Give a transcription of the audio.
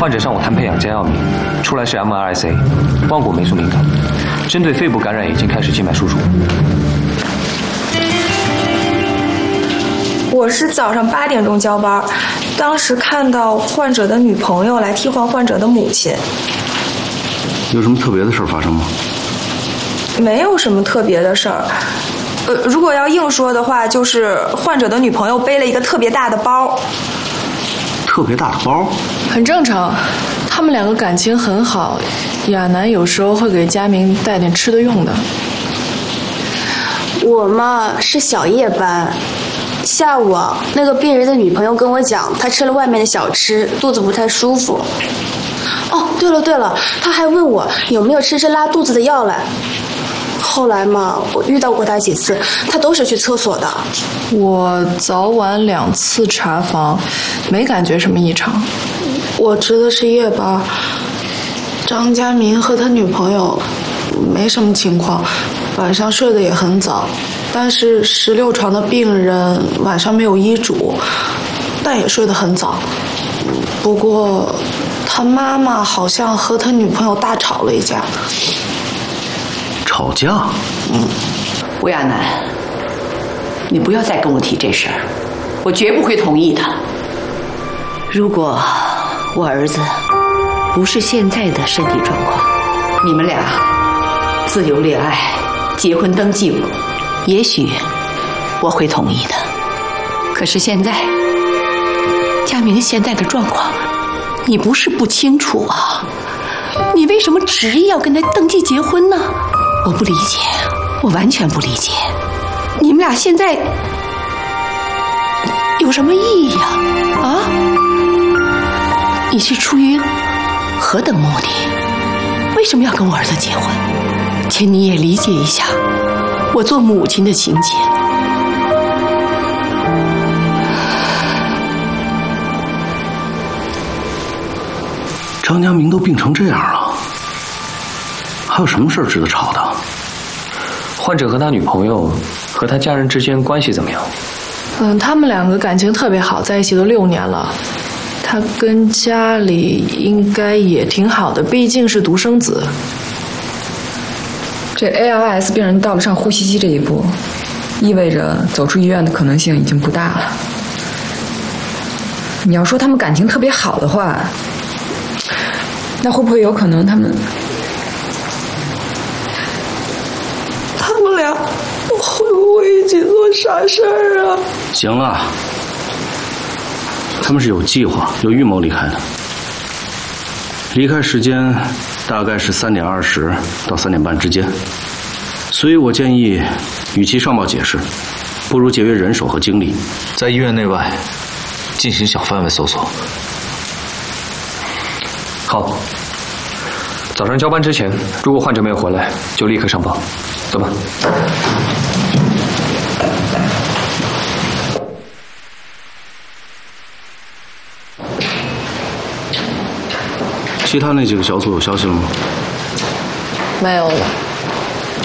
患者上午谈培养加药醚，出来是 MRSA， 万古霉素敏感，针对肺部感染已经开始静脉输出。 我是早上8点钟交班，当时看到患者的女朋友来替换患者的母亲。 有什么特别的事发生吗？ 没有什么特别的事儿。如果要硬说的话，就是患者的女朋友背了一个特别大的包。 特别大的包？ 很正常，他们两个感情很好，亚楠有时候会给佳明带点吃的用的。 我嘛是小夜班，下午那个病人的女朋友跟我讲，他吃了外面的小吃，肚子不太舒服。哦，对了，他还问我有没有吃拉肚子的药来。后来嘛，我遇到过他几次，他都是去厕所的。 我早晚2次查房，没感觉什么异常。 我值的是夜班，张佳明和他女朋友没什么情况，晚上睡得也很早。但是16床的病人晚上没有医嘱，但也睡得很早。不过他妈妈好像和他女朋友大吵了一架。 吵架？ 吴亚楠，你不要再跟我提这事儿，我绝不会同意的。如果我儿子不是现在的身体状况，你们俩自由恋爱、结婚登记我，也许我会同意的。可是现在，佳明现在的状况，你不是不清楚啊，你为什么执意要跟他登记结婚呢？我不理解，我完全不理解，你们俩现在有什么意义呀？啊？你是出于何等目的？为什么要跟我儿子结婚？请你也理解一下我做母亲的情节。 张佳明都病成这样了，还有什么事值得吵的？ 患者和他女朋友和他家人之间关系怎么样？ 他们两个感情特别好，在一起都6年了。他跟家里应该也挺好的，毕竟是独生子。 这 ALS 病人到了上呼吸机这一步，意味着走出医院的可能性已经不大了。你要说他们感情特别好的话，那会不会有可能他们俩会不会一起做傻事儿啊？ 行了，他们是有计划、有预谋离开的。离开时间大概是3点20到3点半之间，所以我建议，与其上报解释，不如节约人手和精力， 在医院内外进行小范围搜索。 好，早上交班之前，如果患者没有回来，就立刻上报。走吧。 其他那几个小组有消息了吗？ 没有了。